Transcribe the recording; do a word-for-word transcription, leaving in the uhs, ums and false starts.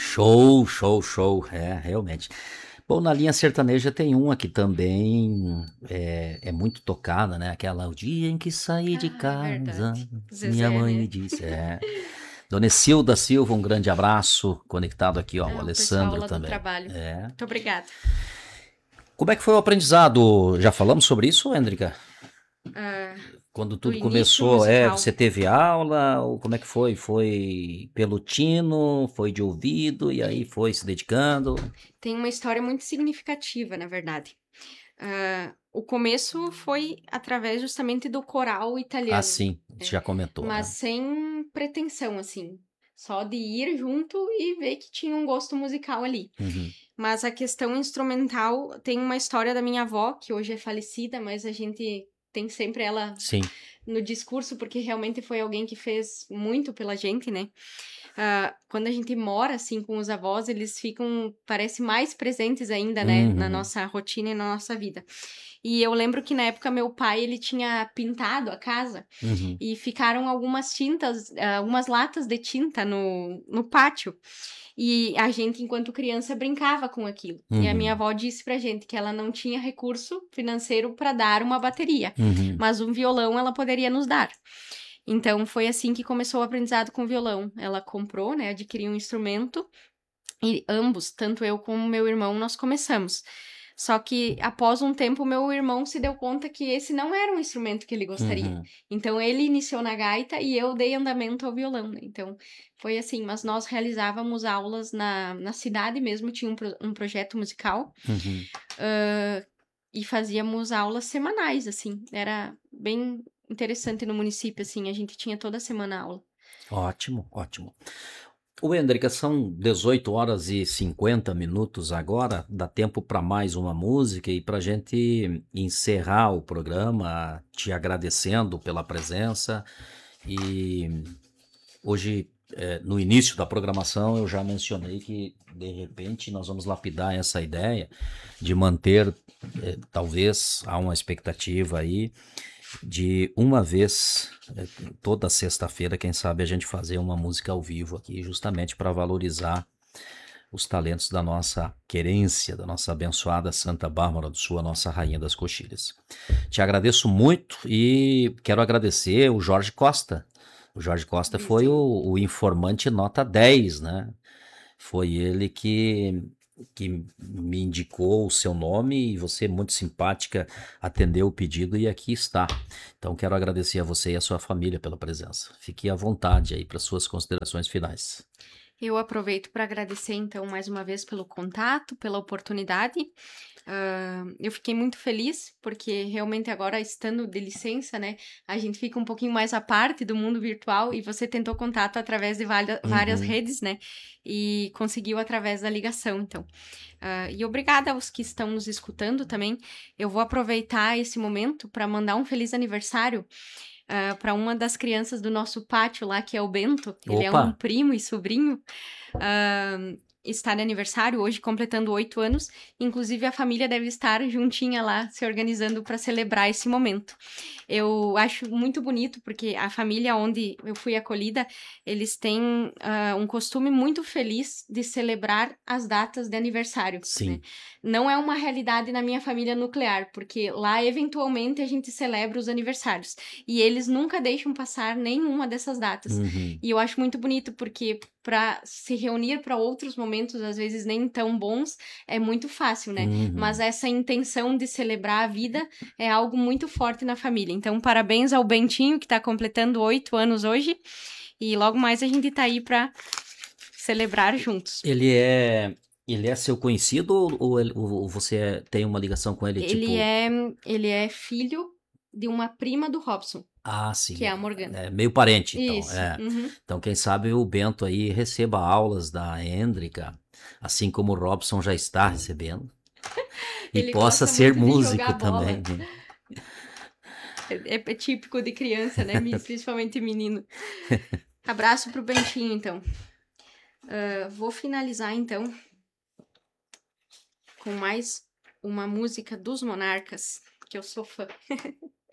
Show, show, show. É, realmente. Bom, na linha sertaneja tem uma que também é, é muito tocada, né? Aquela, o dia em que saí de Ah, é verdade, verdade. minha Zezé, mãe me né? disse. É. Dona Silda Silva, um grande abraço. Conectado aqui, ó, o Ah, o pessoal Alessandro lá do também. trabalho. É. Muito obrigada. Como é que foi o aprendizado? Já falamos sobre isso, Hendrika? Ah, Quando do tudo início começou, é, musical. você teve aula, ou como é que foi? Foi pelo tino, foi de ouvido, e aí foi se dedicando? Tem uma história muito significativa, na verdade. Ah, o começo foi através justamente do coral Ah, italiano, sim, você né? já comentou, Mas né? sem pretensão, assim. Só de ir junto e ver que tinha um gosto musical ali. Uhum. Mas a questão instrumental tem uma história da minha avó, que hoje é falecida, mas a gente tem sempre ela Sim. no discurso, porque realmente foi alguém que fez muito pela gente, né? Ah, quando a gente mora, assim, com os avós, eles ficam, parece, mais presentes ainda, né? Na Uhum. nossa rotina e na nossa vida. E eu lembro que na época meu pai, ele tinha pintado a casa Uhum. e ficaram algumas tintas, ah, algumas latas de tinta no, no pátio. E a gente, enquanto criança, brincava com aquilo. E a minha Uhum. avó disse pra gente que ela não tinha recurso financeiro para dar uma bateria, Uhum. mas um violão ela poderia nos dar. Então foi assim que começou o aprendizado com violão. Ela comprou, né, adquiriu um instrumento e ambos, tanto eu como meu irmão, nós começamos. Só que após um tempo, meu irmão se deu conta que esse não era um instrumento que ele gostaria. Uhum. Então ele iniciou na gaita e eu dei andamento ao violão, né? Então foi assim, mas nós realizávamos aulas na, na cidade mesmo, tinha um, pro- um projeto musical, Uhum. ah, e fazíamos aulas semanais, assim. Era bem interessante no município, assim, a gente tinha toda semana aula. Ótimo, ótimo. O Hendrika, são dezoito horas e cinquenta minutos agora. Dá tempo para mais uma música e para a gente encerrar o programa te agradecendo pela presença. E hoje, eh, no início da programação, eu já mencionei que, de repente, nós vamos lapidar essa ideia de manter, eh, talvez, há uma expectativa aí de uma vez, eh, toda sexta-feira, quem sabe a gente fazer uma música ao vivo aqui, justamente para valorizar os talentos da nossa querência, da nossa abençoada Santa Bárbara do Sul, a nossa Rainha das Coxilhas. Te agradeço muito e quero agradecer o Jorge Costa. O Jorge Costa foi Visto. o, o informante nota dez, né? Foi ele que, que me indicou o seu nome e você, muito simpática, atendeu o pedido e aqui está. Então quero agradecer a você e a sua família pela presença. Fique à vontade aí para suas considerações finais. Eu aproveito para agradecer, então, mais uma vez pelo contato, pela oportunidade. Ah, eu fiquei muito feliz, porque realmente agora, estando de licença, né, a gente fica um pouquinho mais à parte do mundo virtual e você tentou contato através de várias, várias Uhum. redes, né, e conseguiu através da ligação, então. Ah, e obrigada aos que estão nos escutando também. Eu vou aproveitar esse momento para mandar um feliz aniversário para uma das crianças do nosso pátio lá, que é o Bento. Ele é Opa! um primo e sobrinho. ah, Está de aniversário hoje, completando oito anos. Inclusive, a família deve estar juntinha lá, se organizando para celebrar esse momento. Eu acho muito bonito, porque a família onde eu fui acolhida, eles têm ah, um costume muito feliz de celebrar as datas de aniversário, né? Sim. Não é uma realidade na minha família nuclear, porque lá, eventualmente, a gente celebra os aniversários. E eles nunca deixam passar nenhuma dessas datas. Uhum. E eu acho muito bonito, porque para se reunir para outros momentos, às vezes nem tão bons, é muito fácil, né? Mas Uhum. essa intenção de celebrar a vida é algo muito forte na família. Então, parabéns ao Bentinho, que está completando oito anos hoje. E logo mais a gente tá aí para celebrar juntos. Ele é. Ele é seu conhecido ou, ou ele- ou você tem uma ligação com ele, Ele tipo. é, ele é filho de uma prima do Robson, Ah, que sim, é a é, Morgana. é meio parente, então. Isso. É. Uhum. Então, quem sabe o Bento aí receba aulas da Hendrika, assim como o Robson já está recebendo, e Ele possa gosta ser muito de músico jogar também, bola. né? É, é típico de criança, né? Principalmente menino. Abraço pro Bentinho, então. Uh, vou finalizar, então, com mais uma música dos Monarcas, que eu sou fã.